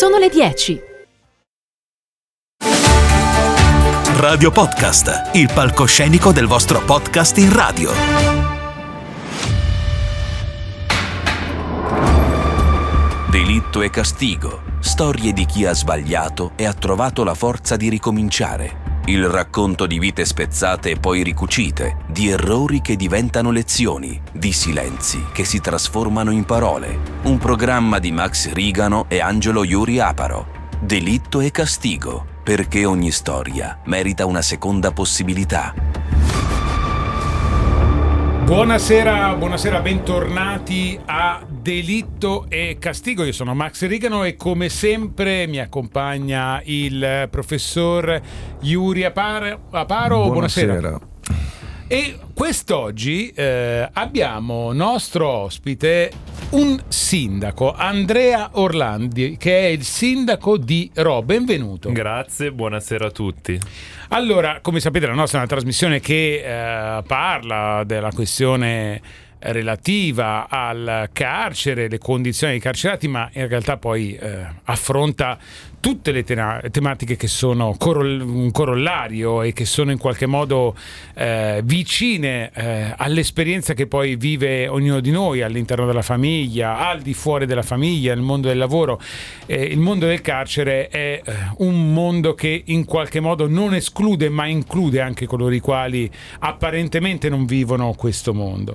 Sono le 10. Radio Podcast, il palcoscenico del vostro podcast in radio. Delitto e castigo, storie di chi ha sbagliato e ha trovato la forza di ricominciare. Il racconto di vite spezzate e poi ricucite, di errori che diventano lezioni, di silenzi che si trasformano in parole. Un programma di Max Rigano e Angelo Iuri Aparo. Delitto e castigo, perché ogni storia merita una seconda possibilità. Buonasera, bentornati a Delitto e Castigo. Io sono Max Rigano e come sempre mi accompagna il professor Iuri Aparo. Buonasera. E quest'oggi abbiamo nostro ospite un sindaco, Andrea Orlandi, che è il sindaco di Rho. Benvenuto. Grazie, buonasera a tutti. Allora, come sapete, la nostra è una trasmissione che parla della questione relativa al carcere, le condizioni dei carcerati, ma in realtà poi affronta tutte le tematiche che sono un corollario e che sono in qualche modo vicine all'esperienza che poi vive ognuno di noi all'interno della famiglia, al di fuori della famiglia, nel mondo del lavoro. Il mondo del carcere è un mondo che in qualche modo non esclude ma include anche coloro i quali apparentemente non vivono questo mondo.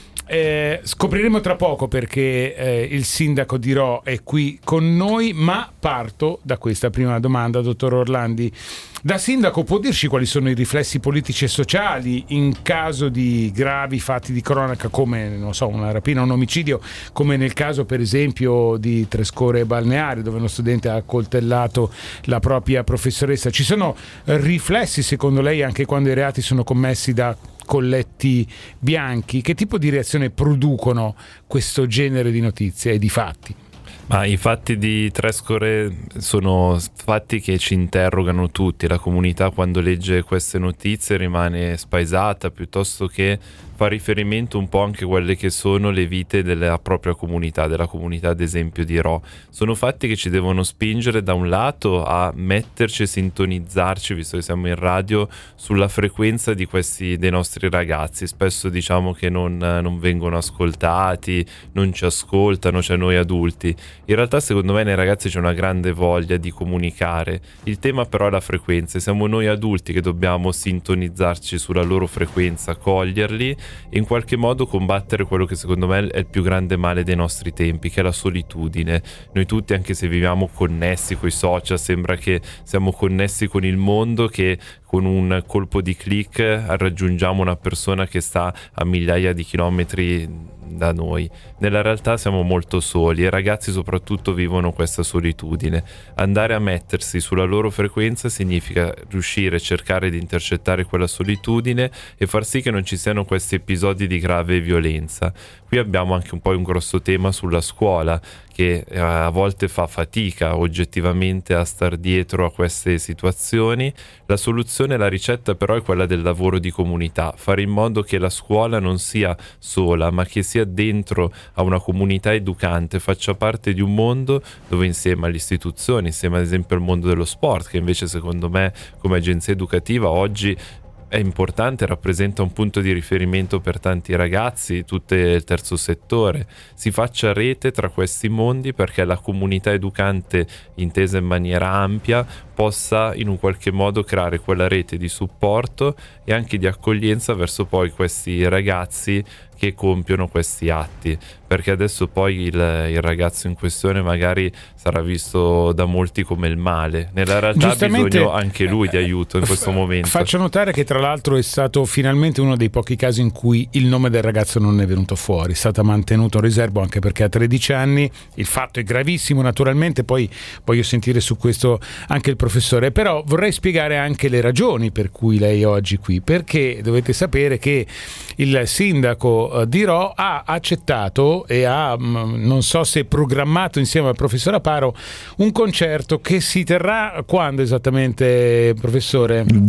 Scopriremo tra poco perché il sindaco di Rho è qui con noi, ma parto da questa prima domanda, dottor Orlandi. Da sindaco può dirci quali sono i riflessi politici e sociali in caso di gravi fatti di cronaca come, non so, una rapina o un omicidio, come nel caso per esempio di Trescore Balneare, dove uno studente ha accoltellato la propria professoressa? Ci sono riflessi secondo lei anche quando i reati sono commessi da colletti bianchi? Che tipo di reazione producono questo genere di notizie e di fatti? Ma i fatti di Trescore sono fatti che ci interrogano tutti. La comunità quando legge queste notizie rimane spaesata, piuttosto che fa riferimento un po' anche a quelle che sono le vite della propria comunità, della comunità ad esempio di Rho. Sono fatti che ci devono spingere da un lato a metterci e sintonizzarci, visto che siamo in radio, sulla frequenza di dei nostri ragazzi. Spesso diciamo che non vengono ascoltati, non ci ascoltano, cioè noi adulti. In realtà secondo me nei ragazzi c'è una grande voglia di comunicare. Il tema però è la frequenza, siamo noi adulti che dobbiamo sintonizzarci sulla loro frequenza, coglierli e in qualche modo combattere quello che secondo me è il più grande male dei nostri tempi, che è la solitudine. Noi tutti, anche se viviamo connessi coi social, sembra che siamo connessi con il mondo, che con un colpo di click raggiungiamo una persona che sta a migliaia di chilometri da noi. Nella realtà siamo molto soli e i ragazzi soprattutto vivono questa solitudine. Andare a mettersi sulla loro frequenza significa riuscire a cercare di intercettare quella solitudine e far sì che non ci siano questi episodi di grave violenza. Qui abbiamo anche un po' un grosso tema sulla scuola, che a volte fa fatica oggettivamente a star dietro a queste situazioni. La soluzione, la ricetta però è quella del lavoro di comunità, fare in modo che la scuola non sia sola, ma che sia dentro a una comunità educante, faccia parte di un mondo dove insieme alle istituzioni, insieme ad esempio al mondo dello sport, che invece secondo me come agenzia educativa oggi è importante, rappresenta un punto di riferimento per tanti ragazzi, tutto il terzo settore, si faccia rete tra questi mondi perché la comunità educante intesa in maniera ampia possa in un qualche modo creare quella rete di supporto e anche di accoglienza verso poi questi ragazzi che compiono questi atti, perché adesso poi il ragazzo in questione magari sarà visto da molti come il male. Nella realtà ha bisogno anche lui di aiuto in questo momento. Faccio notare che tra l'altro è stato finalmente uno dei pochi casi in cui il nome del ragazzo non è venuto fuori, è stato mantenuto in riservo anche perché a 13 anni il fatto è gravissimo naturalmente, poi voglio sentire su questo anche il professore, però vorrei spiegare anche le ragioni per cui lei è oggi qui, perché dovete sapere che il sindaco di Rho ha accettato e ha, non so se programmato insieme al professor Aparo, un concerto che si terrà quando esattamente, professore? Il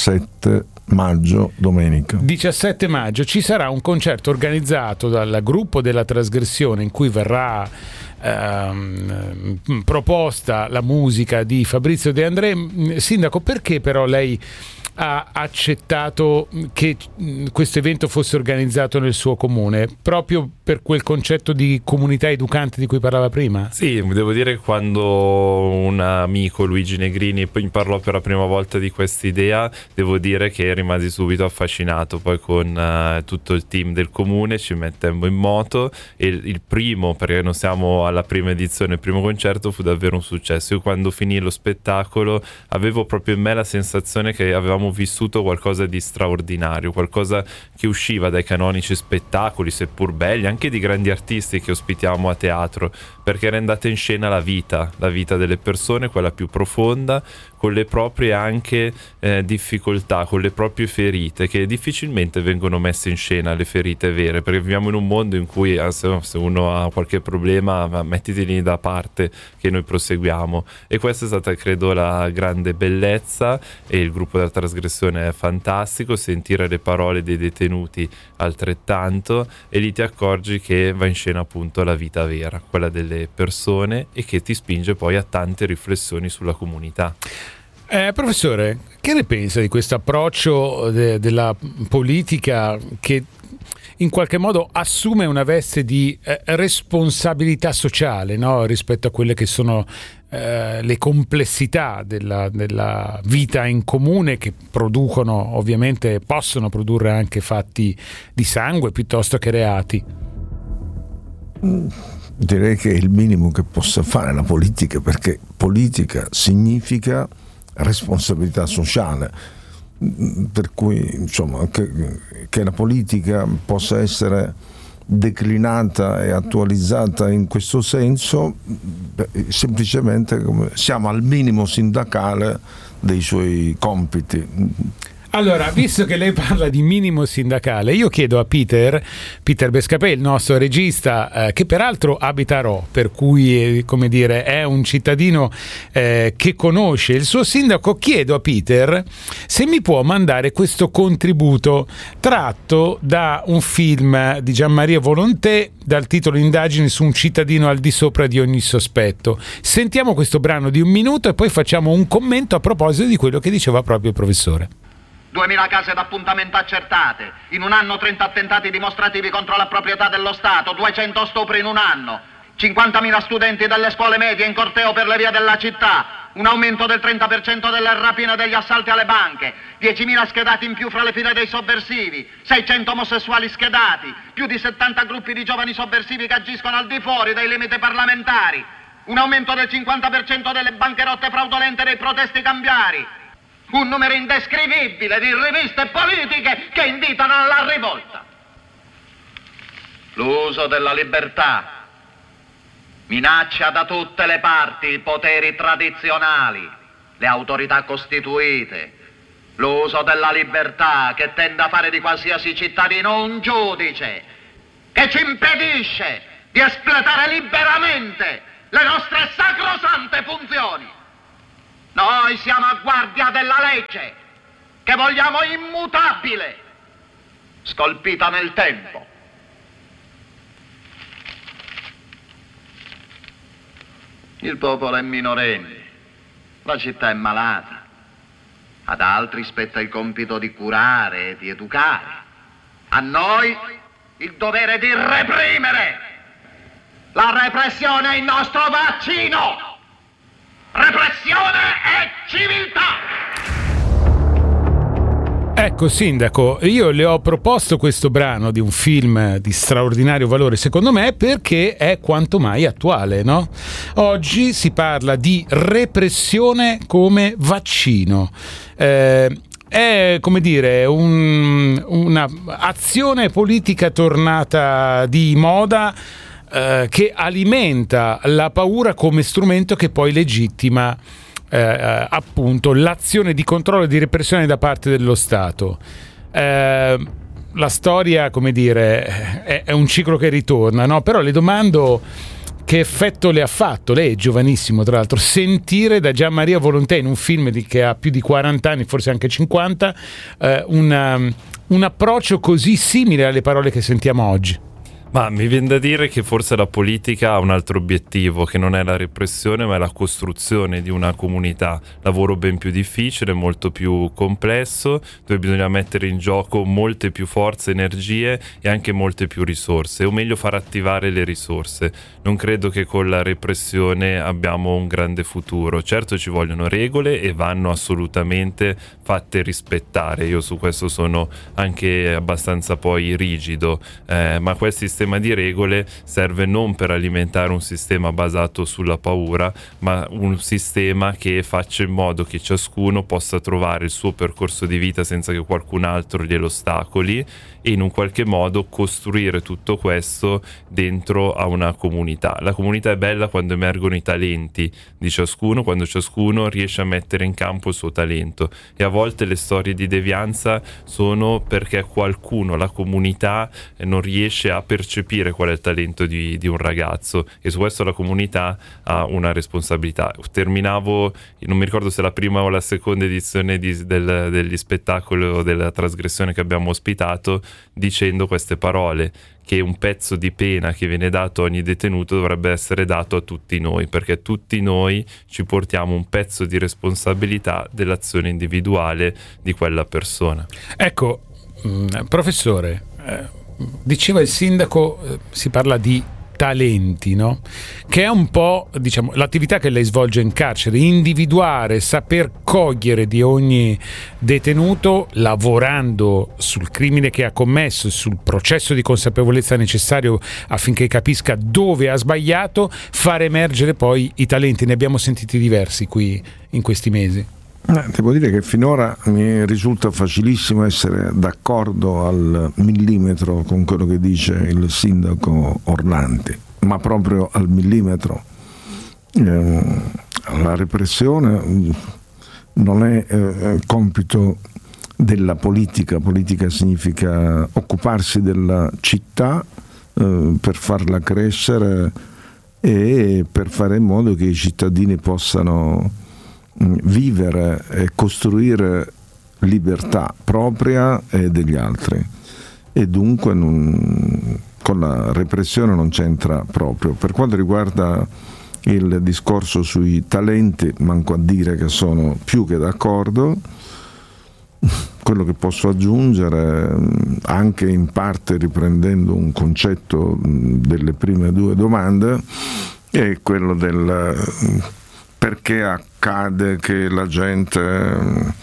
17 maggio, domenica. 17 maggio ci sarà un concerto organizzato dal gruppo della trasgressione in cui verrà proposta la musica di Fabrizio De André. Sindaco, perché però lei ha accettato che questo evento fosse organizzato nel suo comune, proprio per quel concetto di comunità educante di cui parlava prima? Sì, devo dire che quando un amico, Luigi Negrini, mi parlò per la prima volta di questa idea, devo dire che rimasi subito affascinato. Poi con tutto il team del comune ci mettemmo in moto, e il primo, perché non siamo alla prima edizione, il primo concerto fu davvero un successo. Io quando finì lo spettacolo avevo proprio in me la sensazione che avevamo vissuto qualcosa di straordinario, qualcosa che usciva dai canonici spettacoli, seppur belli, anche di grandi artisti che ospitiamo a teatro, perché era andata in scena la vita delle persone, quella più profonda, con le proprie anche difficoltà, con le proprie ferite, che difficilmente vengono messe in scena, le ferite vere, perché viviamo in un mondo in cui se uno ha qualche problema, mettiteli da parte che noi proseguiamo. E questa è stata, credo, la grande bellezza, e il gruppo della trasgressione è fantastico, sentire le parole dei detenuti altrettanto, e lì ti accorgi che va in scena appunto la vita vera, quella delle persone, e che ti spinge poi a tante riflessioni sulla comunità. Professore, che ne pensa di questo approccio della politica che in qualche modo assume una veste di responsabilità sociale, no? Rispetto a quelle che sono le complessità della vita in comune, che producono, ovviamente possono produrre anche fatti di sangue piuttosto che reati? Direi che è il minimo che possa fare la politica, perché politica significa responsabilità sociale, per cui insomma che la politica possa essere declinata e attualizzata in questo senso, semplicemente siamo al minimo sindacale dei suoi compiti. Allora, visto che lei parla di minimo sindacale, io chiedo a Peter Bescapè, il nostro regista, che peraltro abita a Rho, per cui come dire è un cittadino che conosce il suo sindaco, chiedo a Peter se mi può mandare questo contributo tratto da un film di Gianmaria Volonté dal titolo Indagini su un cittadino al di sopra di ogni sospetto. Sentiamo questo brano di 1 minuto e poi facciamo un commento a proposito di quello che diceva proprio il professore. 2000 case d'appuntamento accertate, in un anno 30 attentati dimostrativi contro la proprietà dello Stato, 200 stupri in un anno, 50.000 studenti delle scuole medie in corteo per le vie della città, un aumento del 30% delle rapine e degli assalti alle banche, 10.000 schedati in più fra le file dei sovversivi, 600 omosessuali schedati, più di 70 gruppi di giovani sovversivi che agiscono al di fuori dei limiti parlamentari, un aumento del 50% delle bancherotte fraudolente e dei protesti cambiari, un numero indescrivibile di riviste politiche che invitano alla rivolta. L'uso della libertà minaccia da tutte le parti i poteri tradizionali, le autorità costituite. L'uso della libertà che tende a fare di qualsiasi cittadino un giudice, che ci impedisce di espletare liberamente le nostre sacrosante funzioni. Noi siamo a guardia della legge, che vogliamo immutabile, scolpita nel tempo. Il popolo è minorenne, la città è malata. Ad altri spetta il compito di curare e di educare. A noi il dovere di reprimere. La repressione è il nostro vaccino. Repressione e civiltà! Ecco, sindaco, io le ho proposto questo brano di un film di straordinario valore, secondo me, perché è quanto mai attuale, no? Oggi si parla di repressione come vaccino. È, come dire, una azione politica tornata di moda, che alimenta la paura come strumento che poi legittima appunto l'azione di controllo e di repressione da parte dello Stato. La storia, come dire, è un ciclo che ritorna, no? Però le domando che effetto le ha fatto, lei è giovanissimo tra l'altro, sentire da Gianmaria Volonté in un film che ha più di 40 anni, forse anche 50, un approccio così simile alle parole che sentiamo oggi. Ma mi viene da dire che forse la politica ha un altro obiettivo, che non è la repressione, ma è la costruzione di una comunità. Lavoro ben più difficile, molto più complesso, dove bisogna mettere in gioco molte più forze, energie e anche molte più risorse, o meglio far attivare le risorse. Non credo che con la repressione abbiamo un grande futuro. Certo ci vogliono regole e vanno assolutamente fatte rispettare. Io su questo sono anche abbastanza poi rigido, ma quel sistema di regole serve non per alimentare un sistema basato sulla paura, ma un sistema che faccia in modo che ciascuno possa trovare il suo percorso di vita senza che qualcun altro glielo ostacoli, e in un qualche modo costruire tutto questo dentro a una comunità. La comunità è bella quando emergono i talenti di ciascuno, quando ciascuno riesce a mettere in campo il suo talento, e a volte le storie di devianza sono perché qualcuno, la comunità, non riesce a percepire qual è il talento di un ragazzo, e su questo la comunità ha una responsabilità. Terminavo, non mi ricordo se la prima o la seconda edizione degli spettacoli della trasgressione che abbiamo ospitato, dicendo queste parole, che un pezzo di pena che viene dato a ogni detenuto dovrebbe essere dato a tutti noi, perché tutti noi ci portiamo un pezzo di responsabilità dell'azione individuale di quella persona. Ecco, professore, diceva il sindaco, si parla di talenti, no? Che è un po', diciamo, l'attività che lei svolge in carcere, individuare, saper cogliere di ogni detenuto, lavorando sul crimine che ha commesso, sul processo di consapevolezza necessario affinché capisca dove ha sbagliato, far emergere poi i talenti. Ne abbiamo sentiti diversi qui in questi mesi. Devo dire che finora mi risulta facilissimo essere d'accordo al millimetro con quello che dice il sindaco Orlandi, ma proprio al millimetro. La repressione non è compito della politica. Politica significa occuparsi della città per farla crescere e per fare in modo che i cittadini possano vivere e costruire libertà propria e degli altri, e dunque con la repressione non c'entra proprio. Per quanto riguarda il discorso sui talenti, manco a dire che sono più che d'accordo. Quello che posso aggiungere, anche in parte riprendendo un concetto delle prime due domande, è quello del perché accade che la gente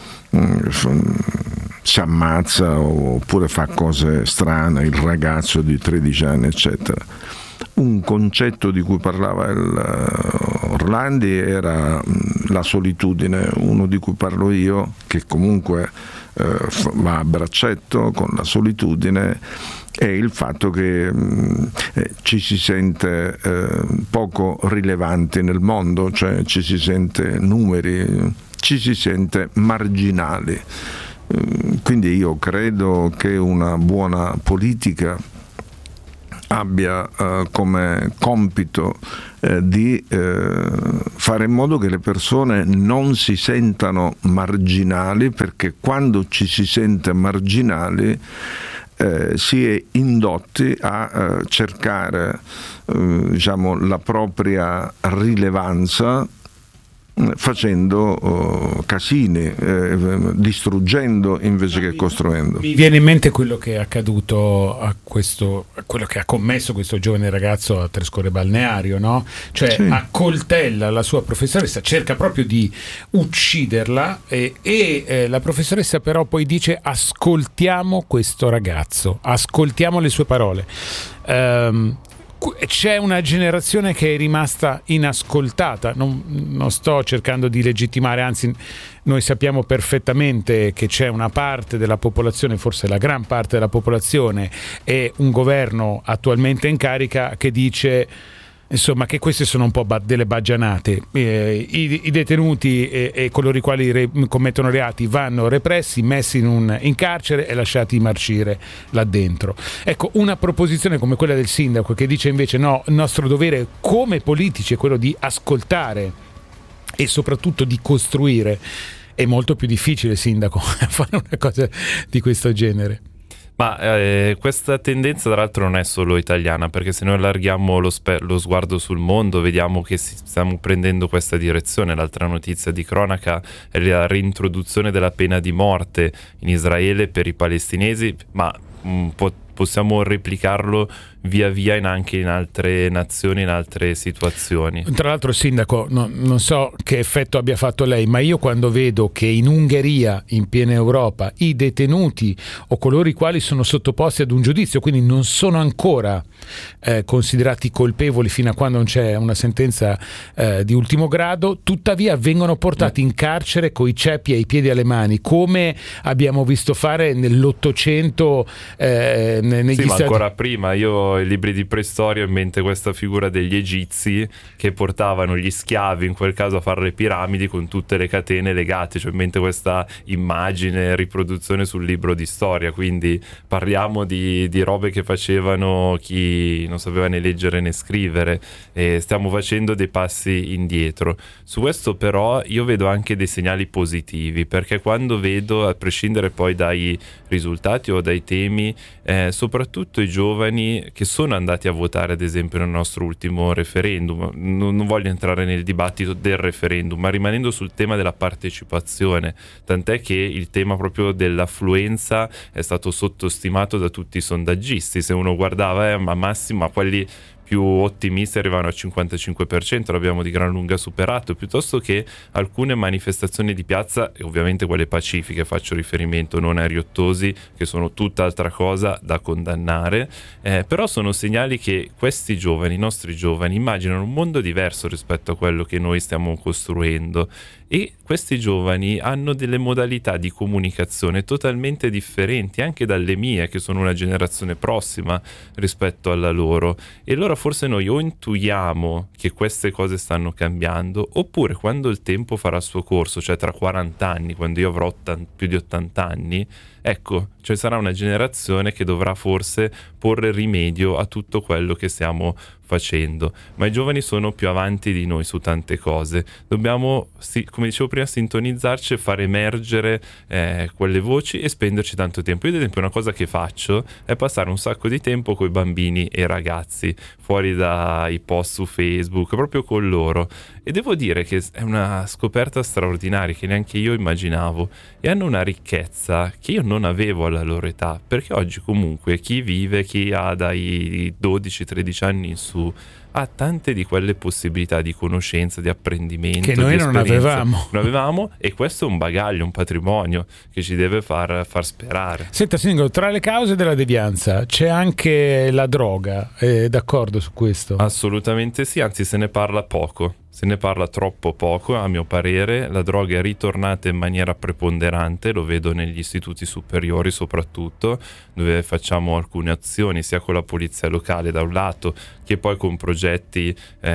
si ammazza oppure fa cose strane, il ragazzo di 13 anni, eccetera. Un concetto di cui parlava Orlandi era la solitudine. Uno di cui parlo io, che comunque va a braccetto con la solitudine, è il fatto che ci si sente poco rilevanti nel mondo, cioè ci si sente numeri, ci si sente marginali. Quindi io credo che una buona politica abbia come compito di fare in modo che le persone non si sentano marginali, perché quando ci si sente marginali si è indotti a cercare diciamo, la propria rilevanza facendo casini, distruggendo invece che costruendo. Mi viene in mente quello che è accaduto quello che ha commesso questo giovane ragazzo a Trescore Balneario, no? Cioè sì. Accoltella la sua professoressa, cerca proprio di ucciderla e la professoressa però poi dice: ascoltiamo questo ragazzo, ascoltiamo le sue parole. C'è una generazione che è rimasta inascoltata. Non sto cercando di legittimare, anzi noi sappiamo perfettamente che c'è una parte della popolazione, forse la gran parte della popolazione, e un governo attualmente in carica che dice insomma che queste sono un po' delle baggianate. I detenuti e coloro i quali commettono reati vanno repressi, messi in carcere e lasciati marcire là dentro. Ecco, una proposizione come quella del sindaco che dice invece no, il nostro dovere come politici è quello di ascoltare e soprattutto di costruire. È molto più difficile, sindaco, fare una cosa di questo genere. Ma questa tendenza tra l'altro non è solo italiana, perché se noi allarghiamo lo sguardo sul mondo vediamo che stiamo prendendo questa direzione. L'altra notizia di cronaca è la reintroduzione della pena di morte in Israele per i palestinesi, ma possiamo replicarlo via via anche in altre nazioni, in altre situazioni. Tra l'altro, sindaco, non so che effetto abbia fatto lei, ma io quando vedo che in Ungheria, in piena Europa, i detenuti o coloro i quali sono sottoposti ad un giudizio, quindi non sono ancora considerati colpevoli fino a quando non c'è una sentenza di ultimo grado, tuttavia vengono portati in carcere coi ceppi ai piedi e alle mani, come abbiamo visto fare nell'Ottocento negli Sì, ma Stati. ancora prima, io i libri di preistoria ho in mente questa figura degli egizi che portavano gli schiavi, in quel caso, a fare le piramidi con tutte le catene legate, cioè in mente questa immagine, riproduzione sul libro di storia, quindi parliamo di robe che facevano chi non sapeva né leggere né scrivere, e stiamo facendo dei passi indietro. Su questo però io vedo anche dei segnali positivi, perché quando vedo, a prescindere poi dai risultati o dai temi, soprattutto i giovani che sono andati a votare, ad esempio nel nostro ultimo referendum, non voglio entrare nel dibattito del referendum, ma rimanendo sul tema della partecipazione, tant'è che il tema proprio dell'affluenza è stato sottostimato da tutti i sondaggisti. Se uno guardava a massimo, a quelli più ottimisti arrivano al 55%, l'abbiamo di gran lunga superato, piuttosto che alcune manifestazioni di piazza, e ovviamente quelle pacifiche, faccio riferimento, non ai riottosi, che sono tutt'altra cosa da condannare, però sono segnali che questi giovani, i nostri giovani, immaginano un mondo diverso rispetto a quello che noi stiamo costruendo, e questi giovani hanno delle modalità di comunicazione totalmente differenti anche dalle mie, che sono una generazione prossima rispetto alla loro, e allora forse noi o intuiamo che queste cose stanno cambiando, oppure quando il tempo farà il suo corso, cioè tra 40 anni, quando io avrò più di 80 anni, ecco, cioè sarà una generazione che dovrà forse porre rimedio a tutto quello che stiamo facendo. Ma i giovani sono più avanti di noi su tante cose. Dobbiamo, come dicevo prima, sintonizzarci e far emergere quelle voci e spenderci tanto tempo. Io ad esempio una cosa che faccio è passare un sacco di tempo con i bambini e i ragazzi, fuori dai post su Facebook, proprio con loro. E devo dire che è una scoperta straordinaria che neanche io immaginavo, e hanno una ricchezza che io non avevo alla loro età, perché oggi comunque chi vive, chi ha dai 12-13 anni in su, ha tante di quelle possibilità di conoscenza, di apprendimento, che noi non avevamo. E questo è un bagaglio, un patrimonio che ci deve far sperare. Senta, Singolo, tra le cause della devianza c'è anche la droga, è d'accordo su questo? Assolutamente sì, anzi se ne parla poco. Se ne parla troppo poco, a mio parere. La droga è ritornata in maniera preponderante, lo vedo negli istituti superiori soprattutto, dove facciamo alcune azioni sia con la polizia locale da un lato, che poi con progetti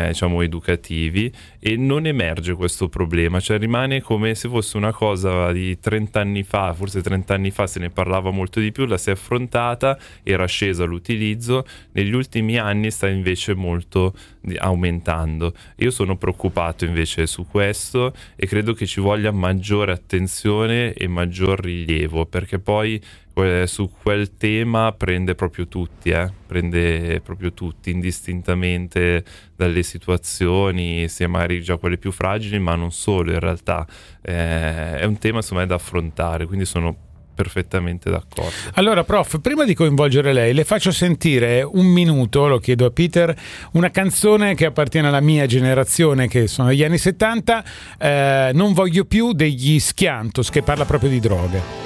educativi, e non emerge questo problema, cioè rimane come se fosse una cosa di 30 anni fa, forse 30 anni fa se ne parlava molto di più, la si è affrontata, era scesa l'utilizzo, negli ultimi anni sta invece molto aumentando. Io sono preoccupato invece su questo e credo che ci voglia maggiore attenzione e maggior rilievo, perché poi su quel tema prende proprio tutti indistintamente dalle situazioni, sia magari già quelle più fragili, ma non solo, in realtà è un tema insomma da affrontare, quindi sono perfettamente d'accordo. Allora, prof, prima di coinvolgere lei, le faccio sentire un minuto, lo chiedo a Peter, una canzone che appartiene alla mia generazione, che sono gli anni 70, Non voglio più, degli Schiantos, che parla proprio di droghe.